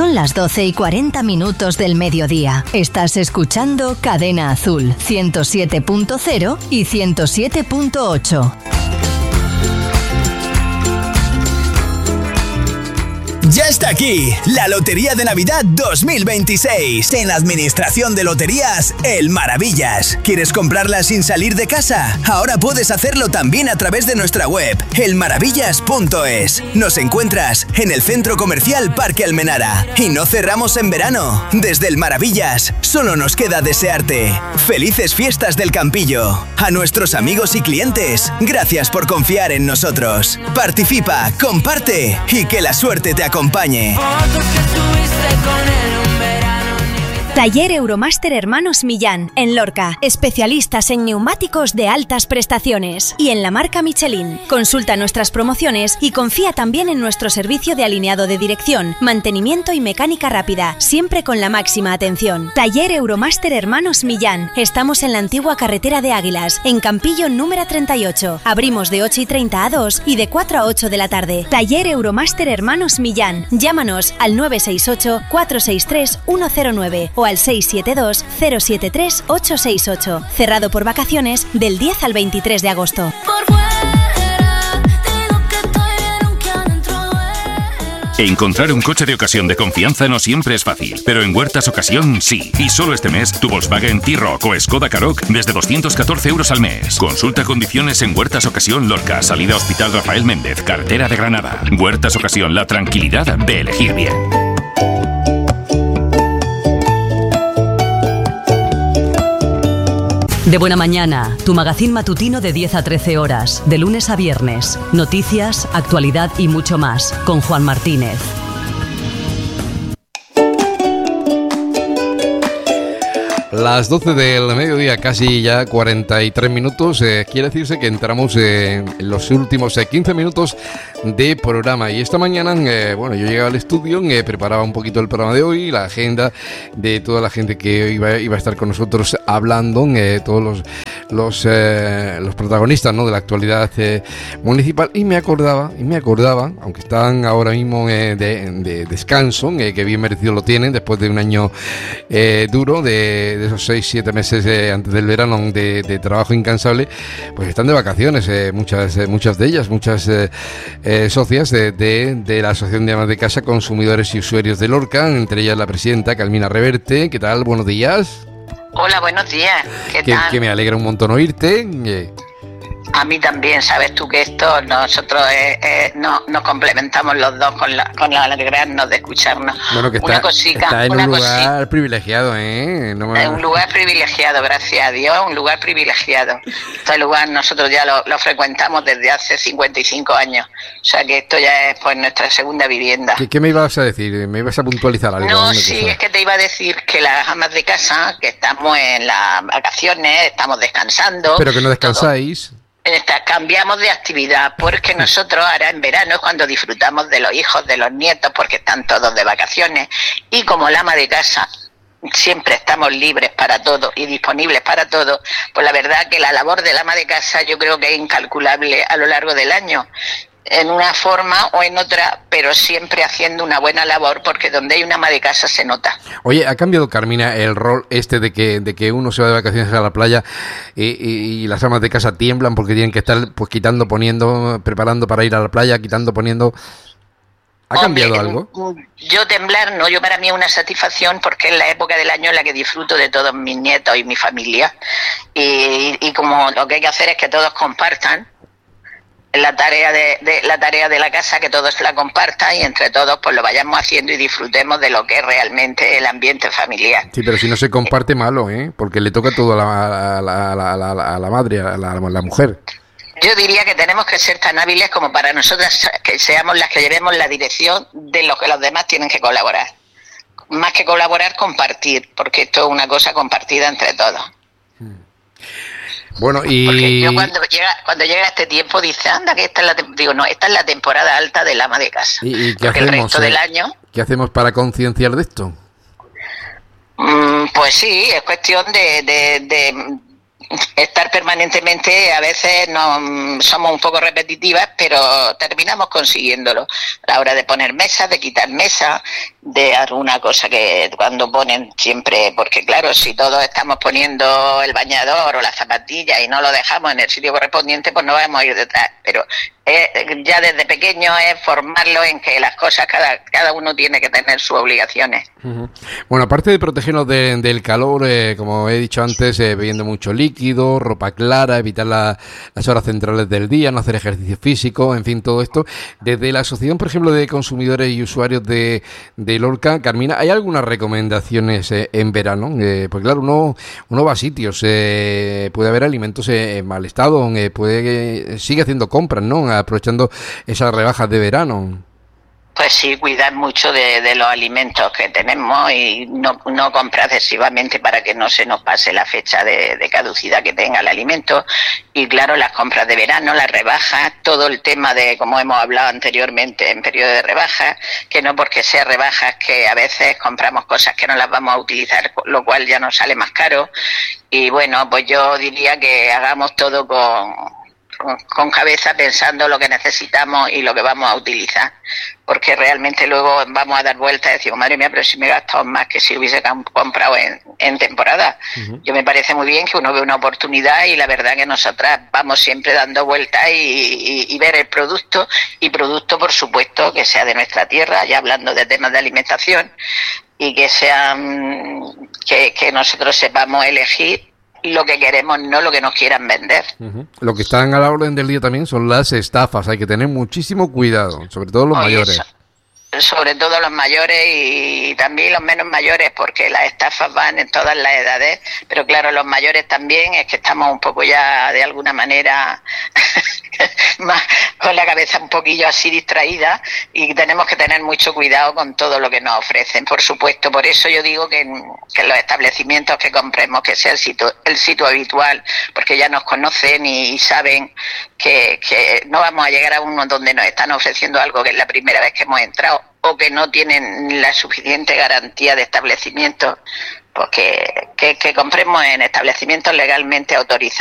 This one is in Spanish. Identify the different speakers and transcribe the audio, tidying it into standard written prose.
Speaker 1: Son las 12:40 del mediodía. Estás escuchando Cadena Azul 107.0 y 107.8.
Speaker 2: Ya está aquí, la Lotería de Navidad 2026, en la Administración de Loterías El Maravillas. ¿Quieres comprarla sin salir de casa? Ahora puedes hacerlo también a través de nuestra web, elmaravillas.es. Nos encuentras en el Centro Comercial Parque Almenara. Y no cerramos en verano. Desde El Maravillas, solo nos queda desearte felices fiestas del Campillo. A nuestros amigos y clientes, gracias por confiar en nosotros. Participa, comparte y que la suerte te acompañe.
Speaker 3: Taller Euromaster Hermanos Millán, en Lorca. Especialistas en neumáticos de altas prestaciones. Y en la marca Michelin. Consulta nuestras promociones y confía también en nuestro servicio de alineado de dirección, mantenimiento y mecánica rápida, siempre con la máxima atención. Taller Euromaster Hermanos Millán. Estamos en la antigua carretera de Águilas, en Campillo número 38. Abrimos de 8:30 a 2 y de 4 a 8 de la tarde. Taller Euromaster Hermanos Millán. Llámanos al 968 463 109 o al 672 073 868. Cerrado por vacaciones del 10 al 23 de agosto.
Speaker 4: Encontrar un coche de ocasión de confianza no siempre es fácil, pero en Huertas Ocasión sí. Y solo este mes, tu Volkswagen T-Roc o Skoda Karoq desde 214 euros al mes. Consulta condiciones en Huertas Ocasión Lorca, salida Hospital Rafael Méndez, carretera de Granada. Huertas Ocasión, la tranquilidad de elegir bien.
Speaker 5: De Buena Mañana, tu magazín matutino de 10 a 13 horas, de lunes a viernes. Noticias, actualidad y mucho más, con Juan Martínez.
Speaker 6: Las 12 del mediodía, casi ya 43 minutos. Quiere decirse que entramos en los últimos 15 minutos de programa. Y esta mañana, yo llegaba al estudio, preparaba un poquito el programa de hoy, la agenda de toda la gente que iba a estar con nosotros hablando, todos los protagonistas, ¿no?, de la actualidad municipal. Y me acordaba, aunque están ahora mismo de descanso, que bien merecido lo tienen después de un año duro, de esos 6-7 meses antes del verano de trabajo incansable, pues están de vacaciones, muchas de ellas, muchas socias de la Asociación de Amas de Casa, Consumidores y Usuarios de Lorca, entre ellas la presidenta Carmina Reverte. ¿Qué tal? Buenos días.
Speaker 7: Hola, buenos días. ¿Qué tal?
Speaker 6: Que me alegra un montón oírte.
Speaker 7: A mí también, sabes tú que nosotros nos complementamos los dos con la alegrarnos de escucharnos.
Speaker 6: Bueno, que está en un lugar privilegiado, ¿eh?
Speaker 7: Un lugar privilegiado, gracias a Dios, un lugar privilegiado. Este lugar nosotros ya lo frecuentamos desde hace 55 años, o sea que esto ya es pues nuestra segunda vivienda.
Speaker 6: ¿Qué me ibas a decir? ¿Me ibas a puntualizar algo?
Speaker 7: No, sí, es que te iba a decir que las amas de casa, que estamos en las vacaciones, estamos descansando.
Speaker 6: Pero que no descansáis.
Speaker 7: Cambiamos de actividad porque nosotros ahora en verano es cuando disfrutamos de los hijos, de los nietos, porque están todos de vacaciones, y como la ama de casa siempre estamos libres para todo y disponibles para todo, pues la verdad que la labor del ama de casa yo creo que es incalculable a lo largo del año, en una forma o en otra, pero siempre haciendo una buena labor, porque donde hay una ama de casa se nota.
Speaker 6: Oye, ¿ha cambiado, Carmina, el rol de que uno se va de vacaciones a la playa y las amas de casa tiemblan porque tienen que estar pues quitando, poniendo, preparando para ir a la playa, quitando, poniendo? ¿Ha cambiado algo?
Speaker 7: Yo temblar no, yo para mí es una satisfacción porque es la época del año en la que disfruto de todos mis nietos y mi familia, y como lo que hay que hacer es que todos compartan la tarea de la casa, que todos la compartan y entre todos pues lo vayamos haciendo y disfrutemos de lo que es realmente el ambiente familiar.
Speaker 6: Sí, pero si no se comparte, malo, porque le toca todo a la madre, a la mujer.
Speaker 7: Yo diría que tenemos que ser tan hábiles como para nosotras que seamos las que llevemos la dirección de lo que los demás tienen que colaborar. Más que colaborar, compartir, porque esto es una cosa compartida entre todos.
Speaker 6: Bueno, y
Speaker 7: porque yo cuando llega este tiempo dice, anda, que esta es la temporada alta del ama de casa.
Speaker 6: ¿Y qué
Speaker 7: porque
Speaker 6: hacemos?
Speaker 7: El resto del año.
Speaker 6: ¿Qué hacemos para concienciar de esto?
Speaker 7: Pues sí, es cuestión de estar permanentemente, a veces no somos un poco repetitivas, pero terminamos consiguiéndolo. A la hora de poner mesas, de quitar mesas, de alguna cosa que cuando ponen siempre, porque claro, si todos estamos poniendo el bañador o la zapatilla y no lo dejamos en el sitio correspondiente, pues no vamos a ir detrás. Pero ya desde pequeño es formarlo en que las cosas, cada uno tiene que tener sus obligaciones.
Speaker 6: Bueno, aparte de protegernos del calor, como he dicho antes, bebiendo mucho líquido, ropa clara, evitar las horas centrales del día, no hacer ejercicio físico, en fin, todo esto. Desde la Asociación, por ejemplo, de Consumidores y Usuarios de Lorca, Carmina, ¿hay algunas recomendaciones en verano? Pues claro, uno va a sitios, puede haber alimentos en mal estado, sigue haciendo compras, ¿no? Aprovechando esas rebajas de verano.
Speaker 7: Pues sí, cuidar mucho de los alimentos que tenemos y no comprar excesivamente para que no se nos pase la fecha de caducidad que tenga el alimento. Y claro, las compras de verano, las rebajas, todo el tema de, como hemos hablado anteriormente, en periodo de rebajas, que no porque sea rebajas, que a veces compramos cosas que no las vamos a utilizar, lo cual ya nos sale más caro. Y bueno, pues yo diría que hagamos todo con cabeza, pensando lo que necesitamos y lo que vamos a utilizar, porque realmente luego vamos a dar vueltas y decimos, madre mía, pero si me he gastado más que si hubiese comprado en temporada. Yo me parece muy bien que uno ve una oportunidad y la verdad que nosotras vamos siempre dando vueltas y ver el producto, y producto por supuesto que sea de nuestra tierra, ya hablando de temas de alimentación, y que sean que nosotros sepamos elegir lo que queremos, no lo que nos quieran vender.
Speaker 6: Lo que están a la orden del día también son las estafas, hay que tener muchísimo cuidado, sobre todo los mayores.
Speaker 7: Sobre todo los mayores y también los menos mayores, porque las estafas van en todas las edades, pero claro, los mayores también, es que estamos un poco ya de alguna manera más con la cabeza un poquillo así distraída, y tenemos que tener mucho cuidado con todo lo que nos ofrecen, por supuesto. Por eso yo digo que en los establecimientos que compremos, que sea el sitio habitual, porque ya nos conocen y saben que no vamos a llegar a uno donde nos están ofreciendo algo que es la primera vez que hemos entrado, o que no tienen la suficiente garantía de establecimiento, pues que compremos en establecimientos legalmente autorizados.